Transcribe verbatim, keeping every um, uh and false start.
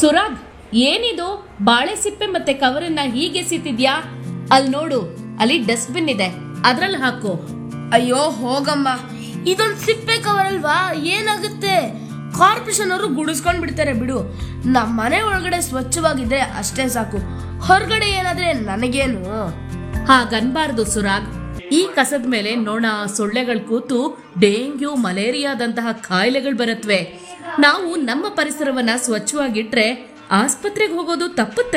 ಸುರಾಗ್, ಏನಿದು ಬಾಳೆ ಸಿಪ್ಪೆ ಮತ್ತೆ ಕವರನ್ನ ಹೀಗೆ ಎಸಿತಿದ್ಯಾ? ಅಲ್ಲಿ ನೋಡು, ಅಲ್ಲಿ ಡಸ್ಟ್ಬಿನ್ ಇದೆ, ಅದ್ರಲ್ಲಿ ಹಾಕು. ಅಯ್ಯೋ ಹೋಗಮ್ಮ, ಇದೊಂದ್ ಸಿಪ್ಪೆ ಕವರ್ ಅಲ್ವಾ, ಏನಾಗುತ್ತೆ? ಕಾರ್ಪೊರೇಷನ್ ಅವರು ಗುಡಿಸ್ಕೊಂಡ್ ಬಿಡ್ತಾರೆ ಬಿಡು. ನಮ್ಮ ಮನೆ ಒಳಗಡೆ ಸ್ವಚ್ಛವಾಗಿದ್ರೆ ಅಷ್ಟೇ ಸಾಕು, ಹೊರಗಡೆ ಏನಾದ್ರೆ ನನಗೇನು? ಹಾಗನ್ಬಾರ್ದು ಸುರಾಗ್. ಈ ಕಸದ ಮೇಲೆ ನೊಣ, ಸೊಳ್ಳೆಗಳು ಕೂತು ಡೆಂಗ್ಯೂ, ಮಲೇರಿಯಾದಂತಹ ಕಾಯಿಲೆಗಳು ಬರತ್ವೆ. ನಾವು ನಮ್ಮ ಪರಿಸರವನ್ನ ಸ್ವಚ್ಛವಾಗಿಟ್ರೆ ಆಸ್ಪತ್ರೆಗೆ ಹೋಗೋದು ತಪ್ಪುತ್ತೆ.